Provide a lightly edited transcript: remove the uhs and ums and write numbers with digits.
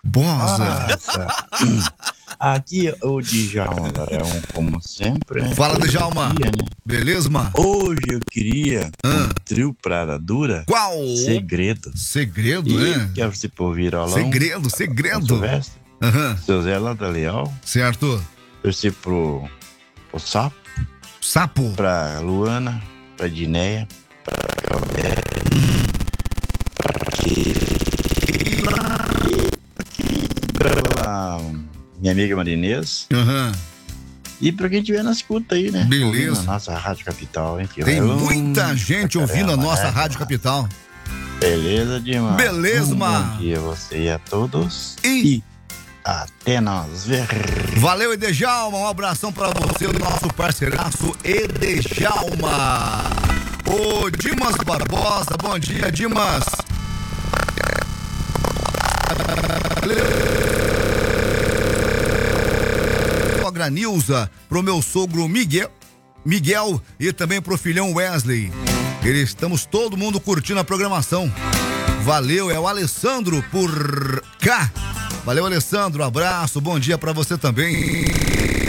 Bosa. Aqui é o Djalma, Barão, como sempre. Né? Fala, Djalma. Né? Beleza, mano? Hoje eu queria um trio Prada Dura. Qual? Segredo. Segredo, né? Quer você por violão? Segredo. Silvestre. Seu Zé lá da Leal. Certo. Torcer pro Sapo. Sapo. Pra Luana. Pra Dinéia. Pra Claudete. Pra minha amiga Marinês. E pra quem estiver na escuta aí, né? Beleza. Na nossa Rádio Capital, hein? Tem muita gente ouvindo a nossa Rádio Capital. Beleza, Dima? Beleza, mano. Bom dia a você e a todos. E até nós ver. Valeu, Edejalma. Um abração pra você, o nosso parceiraço Edejalma. Ô, Dimas Barbosa. Bom dia, Dimas. A Nilza, pro meu sogro Miguel e também pro filhão Wesley. Estamos todo mundo curtindo a programação. Valeu, é o Alessandro por cá. Valeu, Alessandro, abraço, bom dia pra você também.